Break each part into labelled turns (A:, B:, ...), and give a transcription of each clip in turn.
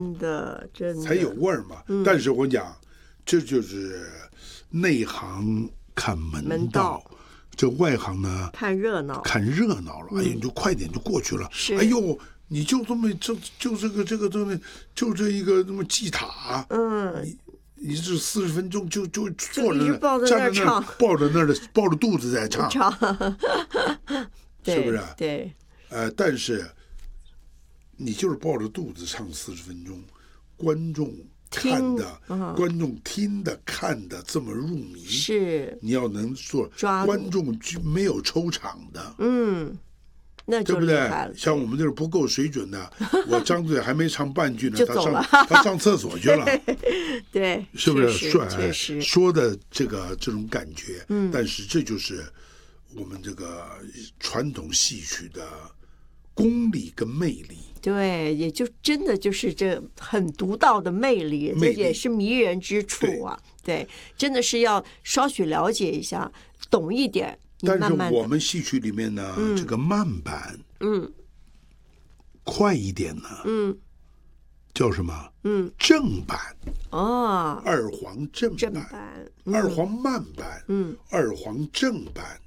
A: 真的
B: 才有味儿嘛。但是我跟你讲，这就是内行看门道，这外行呢
A: 看热闹
B: 了。哎呦，你就快点就过去了。
A: 是
B: 哎呦，你就这么就这个东西，就这一个那么祭塔，你这40分钟就坐着那站在那儿抱着肚子在唱，是不是？
A: 对。
B: 但是你就是抱着肚子唱40分钟，观众听的看的这么入迷，
A: 是
B: 你要能做观众没有抽场的，
A: 那就
B: 对不对？
A: 厉害了。
B: 像我们这种不够水准的，我张嘴还没唱半句呢，
A: 就走了
B: 他上厕所去了，
A: 对，
B: 是不是？
A: 确实
B: 说的这种感觉，但是这就是我们这个传统戏曲的功力跟魅力。
A: 对，也就真的就是这很独到的魅力，这也是迷人之处啊。对，真的是要稍许了解一下，懂一点。
B: 但是我们戏曲里面呢，这个慢板，快一点呢，叫什么？正板。二黄正板，二黄慢板，二黄正板，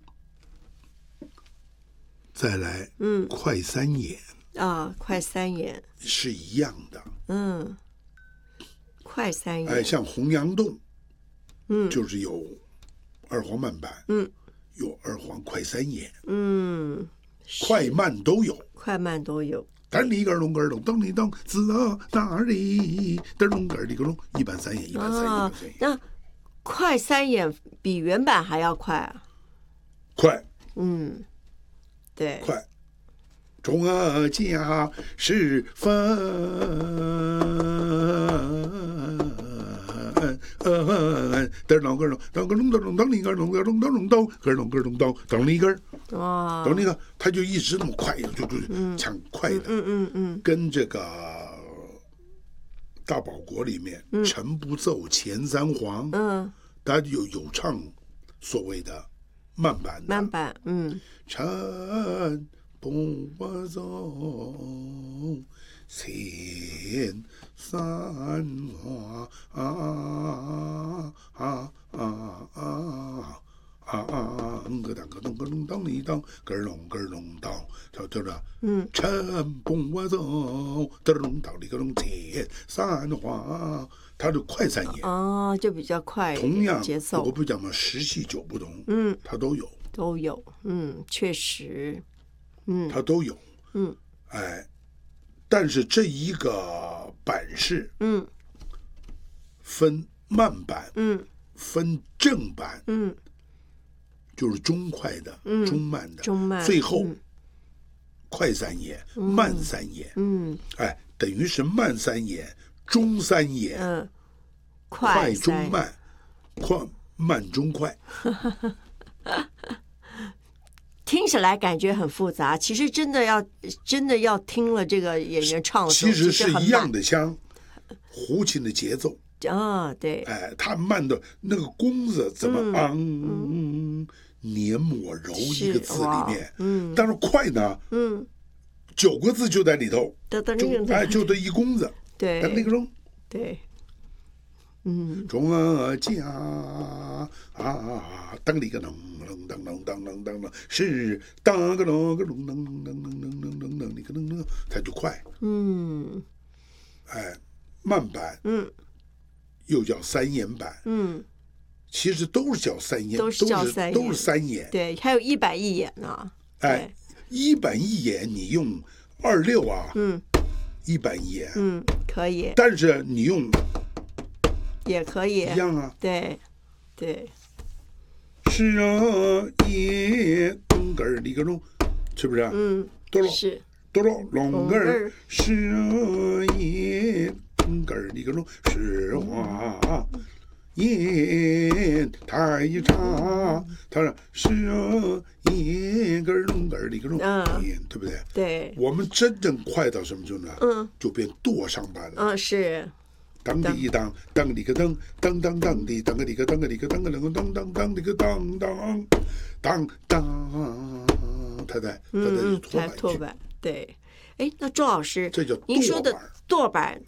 B: 再来，快三眼
A: 快三眼
B: 是一样的，
A: 快三眼，
B: 像洪阳洞，就是有二黄慢板，有二黄快三眼，快慢都有，噔里个隆个隆，噔里噔，子啊哪里？噔隆个里个隆，一板三眼，一板三眼。
A: 那快三眼比原版还要快啊？
B: 快，
A: 对，
B: 快。中家是分，噔啷个啷，噔个隆噔隆，噔里个隆个隆噔隆咚，个隆个隆咚，噔里个，懂那个，他就一直那么快，就抢快的，跟这个大保国里面陈不奏前三黄，他有唱所谓的慢板，陈不奏前三黄个当个咚个咚当里当个隆个隆当，对吧？陈不奏的隆当里个隆前三黄，它就快三眼
A: 就比较快，
B: 同样
A: 节奏。
B: 我不讲嘛，10戏9不同，它都有，
A: 确实，
B: 它都有，但是这一个板式，分慢板，分正板，就是中快的，中慢的，最后快三眼，慢三眼，等于是慢三眼，中三眼，快中慢，快慢中快。
A: 听起来感觉很复杂，其实真的要听了这个演员唱的时候，
B: 其实是一样的腔，胡琴的节奏
A: 对，
B: 他慢的那个弓子怎么黏抹揉一个字里面，但是快呢，9个字就在里头，就这一弓子，
A: 对，
B: 那个钟，
A: 对。
B: 中家当里个隆隆当隆当隆当隆，是当个隆个隆当当当当当当里个隆，它就快。慢板，又叫三眼板，其实都是叫三眼，都是三眼。
A: 对，还有一板一眼呢。
B: 一板一眼你用26啊，一板一眼，
A: 可以。
B: 但是你用
A: 也可以
B: 一样啊，
A: 对，
B: 是啊，也咚个儿里个隆，是不是？哆啰
A: 是
B: 哆啰隆个儿，是啊，也咚个儿里个隆，是花燕太长，他说是啊，也个儿隆个儿里个隆，对不对？
A: 对，
B: 我们真正快到什么程度呢？就变剁上班了。
A: 是。
B: 当里当当里个当当当当里当个里个当个里个当个当当当当里个当当当当，他在
A: 拖板，对， 哎，那周老师，
B: 这叫
A: 您说的
B: 舵
A: 板，